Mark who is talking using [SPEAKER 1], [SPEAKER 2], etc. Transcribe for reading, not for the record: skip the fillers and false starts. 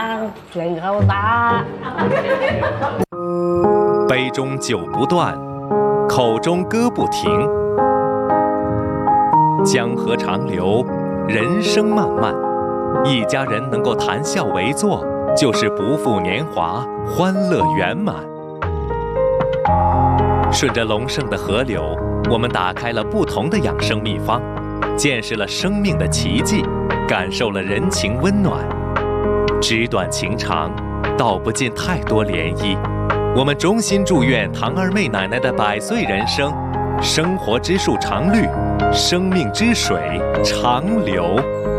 [SPEAKER 1] 长，嘴口大。
[SPEAKER 2] 杯中酒不断，口中歌不停。江河长流，人生漫漫，一家人能够谈笑为坐，就是不负年华，欢乐圆满。顺着隆盛的河流，我们打开了不同的养生秘方，见识了生命的奇迹，感受了人情温暖。纸短情长，道不尽太多涟漪。我们衷心祝愿唐二妹奶奶的100岁人生，生活之树常绿，生命之水长流。